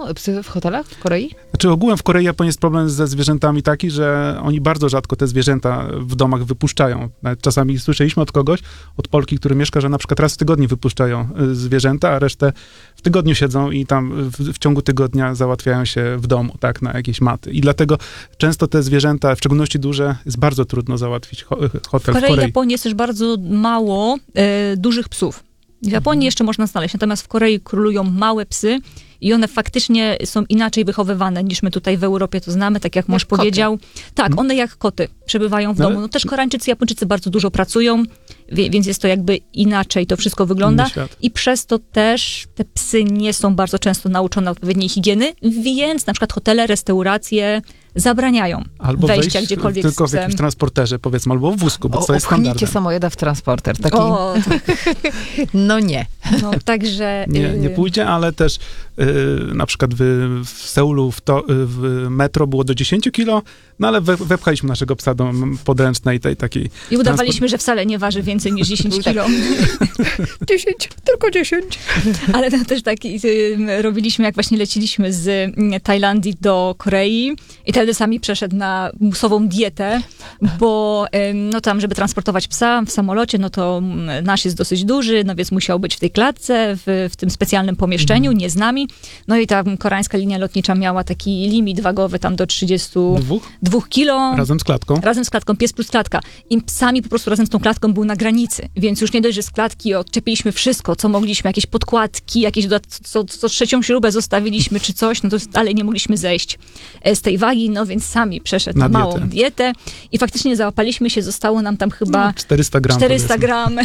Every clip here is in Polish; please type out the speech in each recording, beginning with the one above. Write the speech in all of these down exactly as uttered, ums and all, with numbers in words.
psy w hotelach w Korei? Znaczy ogółem w Korei, Japonii jest problem ze zwierzętami taki, że oni bardzo rzadko te zwierzęta w domach wypuszczają. Nawet czasami słyszeliśmy od kogoś, od Polki, który mieszka, że na przykład raz w tygodniu wypuszczają zwierzęta, a resztę w tygodniu siedzą i tam w, w ciągu tygodnia załatwiają się w domu, tak, na jakieś maty. I dlatego często te zwierzęta, w szczególności duże, jest bardzo trudno załatwić ho, hotel w Korei. W Korei, Japonii jest też bardzo mało e, dużych psów. W Japonii mhm. jeszcze można znaleźć, natomiast w Korei królują małe psy i one faktycznie są inaczej wychowywane niż my tutaj w Europie to znamy, tak jak mąż jak powiedział. Koty. Tak, hmm. one jak koty przebywają w no, domu. No też Koreańczycy, Japończycy bardzo dużo pracują, wie, więc jest to jakby inaczej to wszystko wygląda. I przez to też te psy nie są bardzo często nauczone odpowiedniej higieny, więc na przykład hotele, restauracje zabraniają albo wejścia gdziekolwiek tylko z psem. w jakimś transporterze, powiedzmy, albo w wózku, bo o, to jest standardem. samojeda w transporter. Taki... O, tak. No nie. No, także... Nie, nie pójdzie, ale też yy, na przykład w, w Seulu w, to, w metro było do dziesięć kilo, no ale we, wepchaliśmy naszego psa do podręcznej tej takiej... I udawaliśmy, transport... że wcale nie waży więcej niż dziesięć kilo. dziesięć, tylko dziesięć. Ale to też tak y, robiliśmy, jak właśnie leciliśmy z y, Tajlandii do Korei i wtedy sami przeszedł na musową dietę, bo y, no tam, żeby transportować psa w samolocie, no to nasz jest dosyć duży, no więc musiał być w tej klatce, w, w tym specjalnym pomieszczeniu, mm. nie z nami. No i ta koreańska linia lotnicza miała taki limit wagowy tam do trzydziestu dwóch kilo. Razem z klatką. Razem z klatką, pies plus klatka. I psami po prostu razem z tą klatką był na granicy. Więc już nie dość, że z klatki odczepiliśmy wszystko, co mogliśmy, jakieś podkładki, jakieś co, co trzecią śrubę zostawiliśmy, czy coś, no to dalej nie mogliśmy zejść z tej wagi, no więc sami przeszedł na małą dietę. dietę i faktycznie załapaliśmy się, zostało nam tam chyba no, czterysta gram. czterysta gram.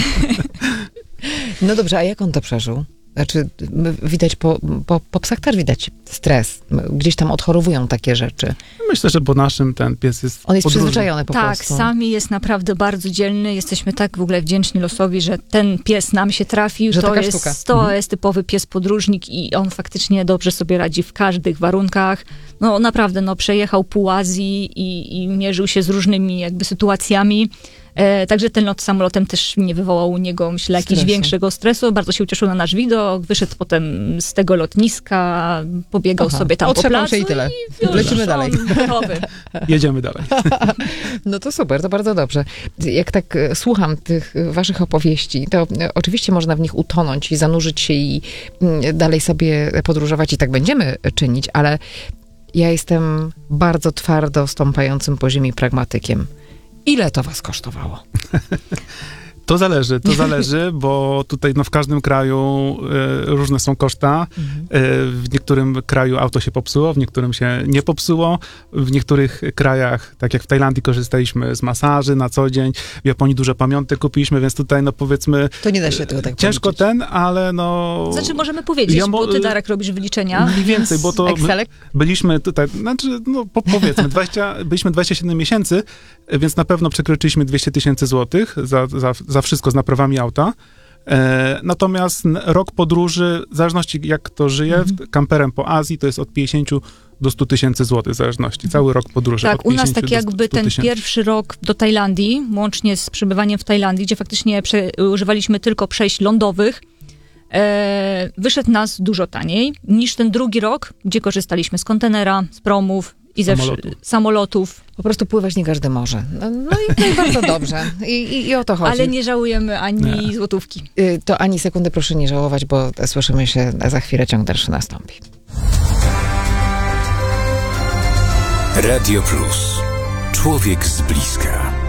No dobrze, a jak on to przeżył? Znaczy, widać po, po, po psach też widać stres. Gdzieś tam odchorowują takie rzeczy. Myślę, że po naszym ten pies jest On jest podróżny. przyzwyczajony po tak, prostu. Tak, sami jest naprawdę bardzo dzielny. Jesteśmy tak w ogóle wdzięczni losowi, że ten pies nam się trafił. Że to taka jest, sztuka. to mhm. jest typowy pies podróżnik i on faktycznie dobrze sobie radzi w każdych warunkach. No naprawdę, no przejechał pół Azji i, i mierzył się z różnymi jakby sytuacjami. E, także ten lot samolotem też nie wywołał u niego, myślę, jakiegoś większego stresu. Bardzo się ucieszył na nasz widok. Wyszedł potem z tego lotniska, pobiegał Aha, sobie tam po placu. się i tyle. I już Lecimy dalej. Gotowy. Jedziemy dalej. No to super, to bardzo dobrze. Jak tak słucham tych waszych opowieści, to oczywiście można w nich utonąć i zanurzyć się i dalej sobie podróżować i tak będziemy czynić, ale ja jestem bardzo twardo stąpającym po ziemi pragmatykiem. Ile to was kosztowało? To zależy, to zależy, bo tutaj no, w każdym kraju y, różne są koszta. Mhm. Y, w niektórym kraju auto się popsuło, w niektórym się nie popsuło. W niektórych krajach, tak jak w Tajlandii, korzystaliśmy z masaży na co dzień. W Japonii dużo pamiątek kupiliśmy, więc tutaj no powiedzmy... To nie da się tego tak ciężko policzyć. ten, ale no... Znaczy możemy powiedzieć, ja mo- bo ty, Darek, robisz wyliczenia. Mniej więcej, bo to Excelek? byliśmy tutaj, znaczy no po, powiedzmy, dwadzieścia, byliśmy dwadzieścia siedem miesięcy, więc na pewno przekroczyliśmy dwieście tysięcy złotych za, za, za wszystko z naprawami auta. E, natomiast rok podróży, w zależności jak kto żyje, mhm. kamperem po Azji, to jest od pięćdziesięciu do stu tysięcy złotych w zależności. Cały rok podróży. Tak, u nas tak jakby ten tysięcy. Pierwszy rok do Tajlandii, łącznie z przebywaniem w Tajlandii, gdzie faktycznie prze, używaliśmy tylko przejść lądowych, e, wyszedł nas dużo taniej niż ten drugi rok, gdzie korzystaliśmy z kontenera, z promów i ze Samolotu. samolotów. Po prostu pływać nie każdy może. No, no i, no i bardzo dobrze. I, i, I o to chodzi. Ale nie żałujemy ani nie. złotówki. Y, to ani sekundy proszę nie żałować, bo słyszymy się za chwilę, ciąg dalszy nastąpi. Radio Plus. Człowiek z bliska.